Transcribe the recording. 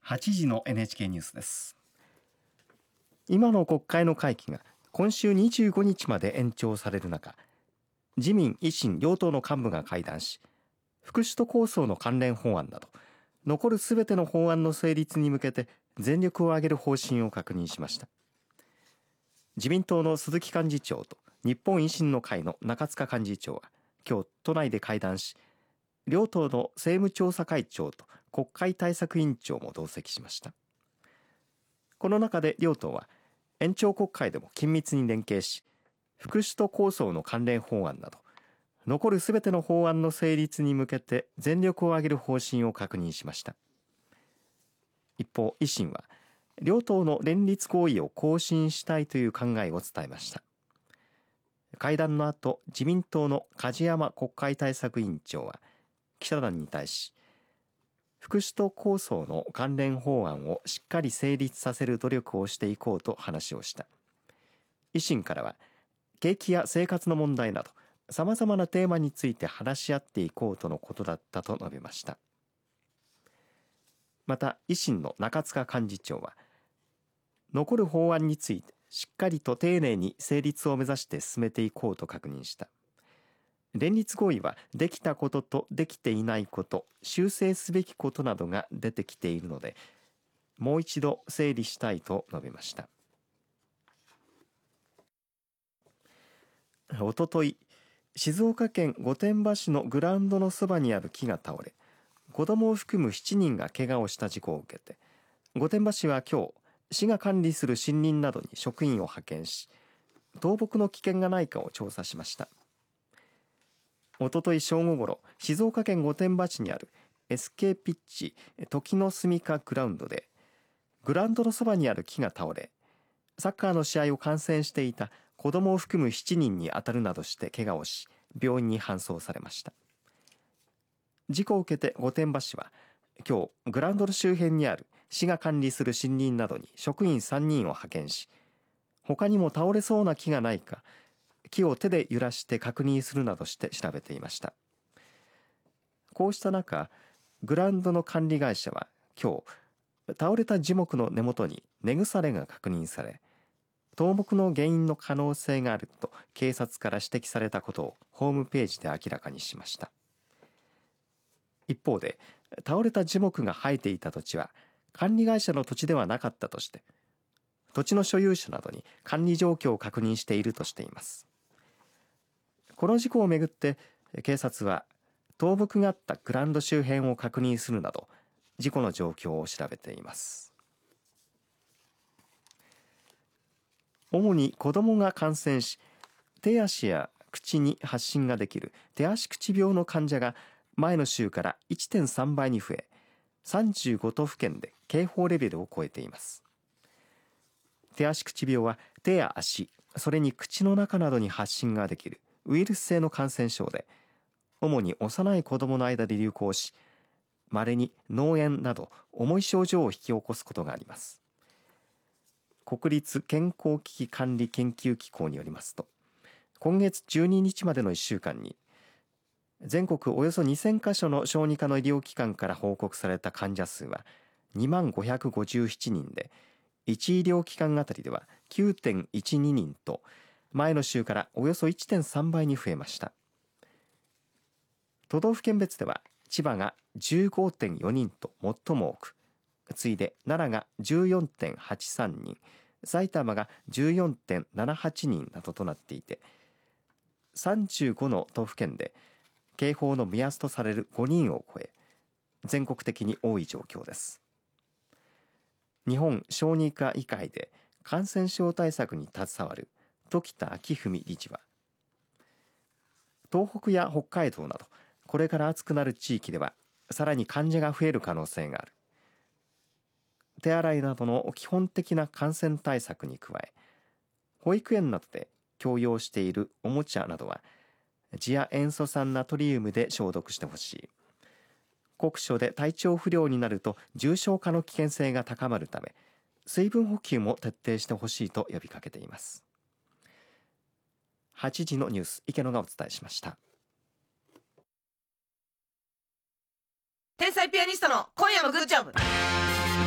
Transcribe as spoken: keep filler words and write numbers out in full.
はちじの エヌエイチケー ニュースです。 今の国会の会期が今週にじゅうごにちまで延長される中、自民・維新両党の幹部が会談し、福祉と構想の関連法案など残るすべての法案の成立に向けて全力を挙げる方針を確認しました。自民党の鈴木幹事長と日本維新の会の中塚幹事長は今日都内で会談し、両党の政務調査会長と国会対策委員長も同席しました。この中で両党は延長国会でも緊密に連携し、福祉と構想の関連法案など残るすべての法案の成立に向けて全力を挙げる方針を確認しました。一方、維新は両党の連立合意を更新したいという考えを伝えました。会談の後、自民党の梶山国会対策委員長は記者団に対し、福祉と構想の関連法案をしっかり成立させる努力をしていこうと話をした。維新からは景気や生活の問題などさまざまなテーマについて話し合っていこうとのことだったと述べました。また維新の中塚幹事長は、残る法案についてしっかりと丁寧に成立を目指して進めていこうと確認した。連立合意はできたこととできていないこと、修正すべきことなどが出てきているので、もう一度整理したいと述べました。おととい、静岡県御殿場市のグラウンドのそばにある木が倒れ、子どもを含むしちにんが怪我をした事故を受けて、御殿場市は今日、市が管理する森林などに職員を派遣し、倒木の危険がないかを調査しました。おととい正午ごろ、静岡県御殿場市にある エスケー ピッチ時の住処グラウンドで、グラウンドのそばにある木が倒れ、サッカーの試合を観戦していた子どもを含むしちにんに当たるなどして怪我をし、病院に搬送されました。事故を受けて御殿場市は今日、グラウンドの周辺にある市が管理する森林などに職員さんにんを派遣し、他にも倒れそうな木がないか木を手で揺らして確認するなどして調べていました。こうした中、グラウンドの管理会社は今日、倒れた樹木の根元に根腐れが確認され、倒木の原因の可能性があると警察から指摘されたことをホームページで明らかにしました。一方で、倒れた樹木が生えていた土地は管理会社の土地ではなかったとして、土地の所有者などに管理状況を確認しているとしています。この事故をめぐって警察は倒木があったグラウンド周辺を確認するなど事故の状況を調べています。主に子どもが感染し、手足や口に発疹ができる手足口病の患者が前の週から いってんさんばいに増え、さんじゅうごとふけんで警報レベルを超えています。手足口病は手や足、それに口の中などに発疹ができるウイルス性の感染症で、主に幼い子どもの間で流行し、稀に脳炎など重い症状を引き起こすことがあります。国立健康危機管理研究機構によりますと、今月じゅうににちまでのいっしゅうかんに全国およそにせんかしょの小児科の医療機関から報告された患者数はにまんごひゃくごじゅうななにんで、いち医療機関あたりでは きゅうてんいちににんと前の週からおよそ いってんさんばいに増えました。都道府県別では千葉が じゅうごてんよにんと最も多く、次いで奈良が じゅうよんてんはちさんにん、埼玉が じゅうよんてんななはちにんなどとなっていて、さんじゅうごの都府県で警報の目安とされるごにんを超え、全国的に多い状況です。日本小児科医会で感染症対策に携わる時田昭文理事は、東北や北海道などこれから暑くなる地域ではさらに患者が増える可能性がある。手洗いなどの基本的な感染対策に加え、保育園などで共用しているおもちゃなどは次亜塩素酸ナトリウムで消毒してほしい。酷暑で体調不良になると重症化の危険性が高まるため、水分補給も徹底してほしいと呼びかけています。はちじのニュース、池野がお伝えしました。 天才ピアニストの今夜もグッジョブ。